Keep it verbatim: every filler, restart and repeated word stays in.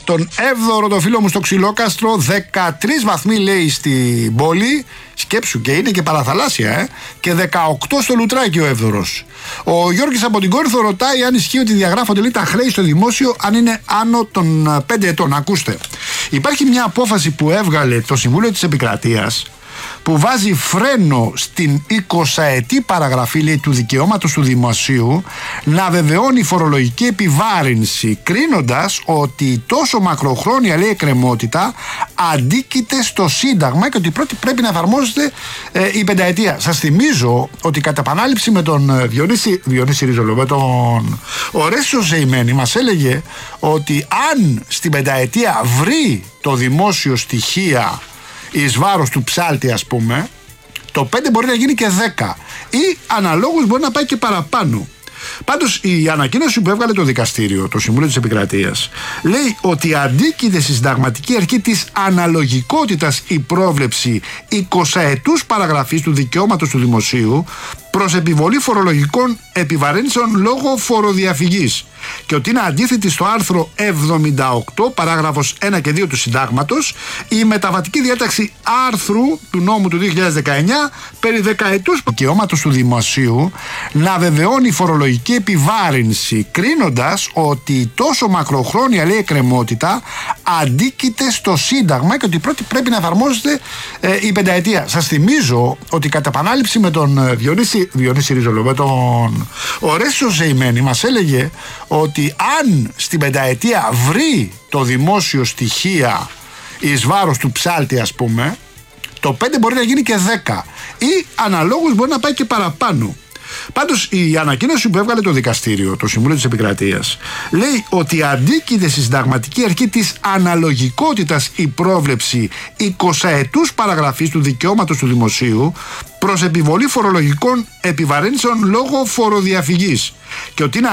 τον έβδορο το φίλο μου στο Ξυλόκαστρο, δεκατρείς βαθμοί λέει στην πόλη, σκέψου και είναι και παραθαλάσσια, ε, και δεκαοκτώ στο Λουτράκι ο έβδορος. Ο Γιώργης από την Κόρινθο ρωτάει αν ισχύει ότι διαγράφονται λέει, τα χρέη στο δημόσιο αν είναι άνω των πέντε ετών. Ακούστε, υπάρχει μια απόφαση που έβγαλε το Συμβούλιο της Επικρατείας που βάζει φρένο στην εικοσαετή παραγραφή λέει, του δικαιώματος του δημοσίου να βεβαιώνει φορολογική επιβάρυνση, κρίνοντας ότι τόσο μακροχρόνια λέει, εκκρεμότητα αντίκειται στο Σύνταγμα και ότι πρώτη πρέπει να εφαρμόζεται ε, η πενταετία. Σας θυμίζω ότι κατά επανάληψη με τον Διονύση, Διονύση Ριζολό, με τον Ορέσιο Ζεϊμένη μας έλεγε ότι αν στην πενταετία βρει το δημόσιο στοιχεία εις βάρος του ψάλτη ας πούμε, το πέντε μπορεί να γίνει και δέκα ή αναλόγως μπορεί να πάει και παραπάνω. Πάντως η ανακοίνωση που έβγαλε το δικαστήριο, το Συμβούλιο της Επικρατείας, λέει ότι αντίκειται στη συνταγματική αρχή της αναλογικότητας η πρόβλεψη εικοσαετούς παραγραφής του δικαιώματος του δημοσίου προς επιβολή φορολογικών επιβαρύνσεων λόγω φοροδιαφυγής και ότι είναι αντίθετη στο άρθρο εβδομήντα οκτώ παράγραφος ένα και δύο του Συντάγματος η μεταβατική διάταξη άρθρου του νόμου του δύο χιλιάδες δεκαεννιά περί δεκαετούς δικαιώματος του δημοσίου να βεβαιώνει φορολογική επιβάρυνση, κρίνοντας ότι τόσο μακροχρόνια λέει εκκρεμότητα αντίκειται στο Σύνταγμα και ότι πρώτη πρέπει να εφαρμόζεται ε, η πενταετία. Σας θυμίζω ότι κατά επανάληψη με τον Διονύση, Διονύση Ριζολό, με τον Ορέσιο Ζεϊμένη μας έλεγε ότι αν στην πενταετία βρει το δημόσιο στοιχεία εις βάρος του ψάλτη ας πούμε, το πέντε μπορεί να γίνει και δέκα ή αναλόγως μπορεί να πάει και παραπάνω. Πάντως η ανακοίνωση που έβγαλε το δικαστήριο, το Συμβούλιο της Επικρατείας, λέει ότι αντίκειται στη συνταγματική αρχή της αναλογικότητας η πρόβλεψη εικοσαετούς παραγραφής του δικαιώματος του δημοσίου προς επιβολή φορολογικών επιβαρύνσεων λόγω φοροδιαφυγής και ότι είναι